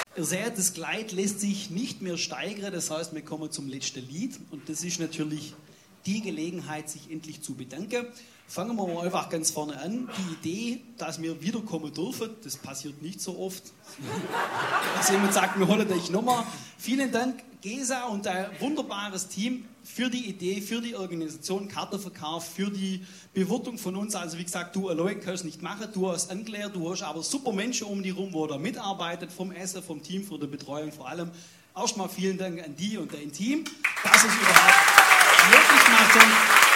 Ihr seht, das Kleid lässt sich nicht mehr steigern, das heißt, wir kommen zum letzten Lied und das ist natürlich die Gelegenheit, sich endlich zu bedanken. Fangen wir mal einfach ganz vorne an. Die Idee, dass wir wiederkommen dürfen, das passiert nicht so oft. Dass jemand sagt, wir holen euch nochmal. Vielen Dank, Gesa und ein wunderbares Team für die Idee, für die Organisation, Kartenverkauf, für die Bewirtung von uns. Also wie gesagt, du allein kannst nicht machen, du hast angelernt, du hast aber super Menschen um die rum, wo da mitarbeitet, vom Essen, vom Team, für die Betreuung vor allem. Erstmal vielen Dank an die und dein Team, dass es überhaupt möglich machen.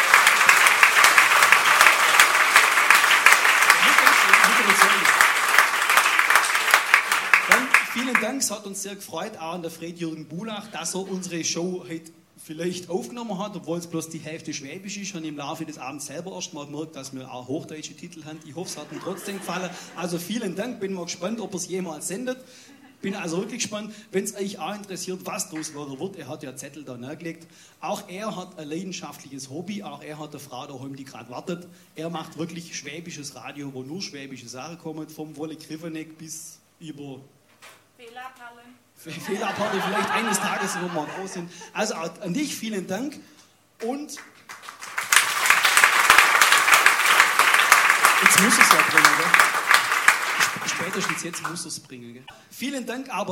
Dann vielen Dank, es hat uns sehr gefreut, auch an der Fred-Jürgen Bulach, dass er unsere Show heute vielleicht aufgenommen hat, obwohl es bloß die Hälfte Schwäbisch ist. Und im Laufe des Abends selber erst mal gemerkt, dass wir auch hochdeutsche Titel haben. Ich hoffe, es hat ihm trotzdem gefallen. Also vielen Dank, bin mal gespannt, ob er es jemals sendet. Bin also wirklich gespannt, wenn es euch auch interessiert, was daraus wird. Er hat ja Zettel da nahegelegt. Auch er hat ein leidenschaftliches Hobby, auch er hat eine Frau daheim, die gerade wartet. Er macht wirklich schwäbisches Radio, wo nur schwäbische Sachen kommen, vom Wolle Griffeneck bis über Fehlerparty, vielleicht eines Tages, wo wir groß sind. Also an dich vielen Dank und jetzt muss es ja bringen, gell? Spätestens jetzt muss es bringen, gell? Vielen Dank, aber